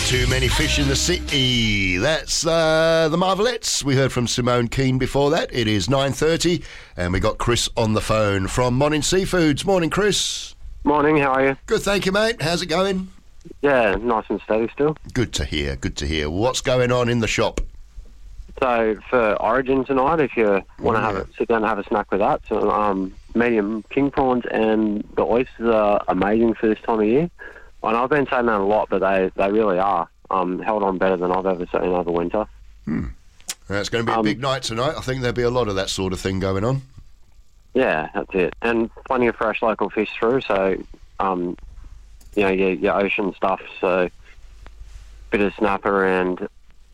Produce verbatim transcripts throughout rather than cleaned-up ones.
Too many fish in the city. That's uh, the Marvelettes. We heard from Simone Keane before that. It is nine thirty and we got Chris on the phone from Morning Seafoods. Morning, Chris. Morning, how are you? Good, thank you, mate. How's it going? Yeah, nice and steady still. Good to hear, good to hear. What's going on in the shop? So for Origin tonight, if you want to have a, sit down and have a snack with that, so um, medium king prawns and the oysters are amazing for this time of year. And I've been saying that a lot, but they, they really are. Um, held on better than I've ever seen over winter. Hmm. It's going to be a Um, big night tonight. I think there'll be a lot of that sort of thing going on. Yeah, that's it. And plenty of fresh local fish through, so, um, you know, your, your ocean stuff, so bit of snapper and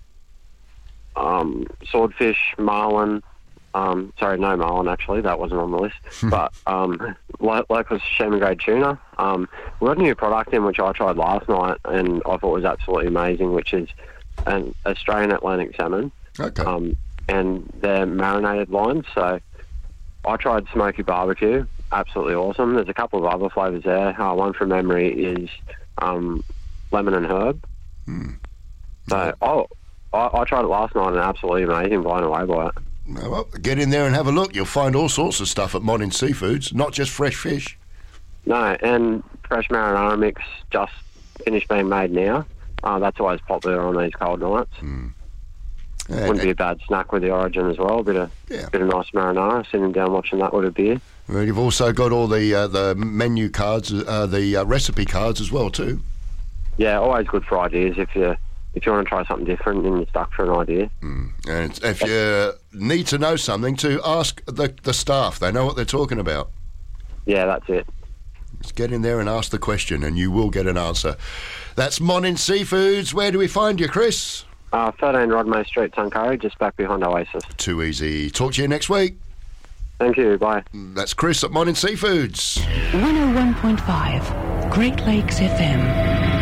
um, swordfish, marlin. Um, sorry, no marlin, actually. That wasn't on the list. But um, lo- local Sherman grade tuna. Um, we got a new product in, which I tried last night, and I thought was absolutely amazing, which is an Australian Atlantic salmon. Okay. Um, and they're marinated lines, so I tried smoky barbecue. Absolutely awesome. There's a couple of other flavours there. Uh, one from memory is um, lemon and herb. Hmm. So, oh, I, I tried it last night and absolutely amazing, blown away by it. Well, get in there and have a look. You'll find all sorts of stuff at Morning Seafoods, not just fresh fish. No, and fresh marinara mix just finished being made now. Uh, that's always popular on these cold nights. Mm. Wouldn't be a bad snack with the Origin as well. A bit of, Yeah. bit of nice marinara, sitting down watching that with a beer. Well, you've also got all the uh, the menu cards, uh, the uh, recipe cards as well too. Yeah, always good for ideas if you if you want to try something different and you're stuck for an idea. Mm. And if you need to know something, to ask the the staff. They know what they're talking about. Yeah, that's it. Just get in there and ask the question, and you will get an answer. That's Morning Seafoods. Where do we find you, Chris? Uh, thirteen Rodmay Street, Tuncurry, just back behind Oasis. Too easy. Talk to you next week. Thank you, bye. That's Chris at Morning Seafoods. one oh one point five Great Lakes F M.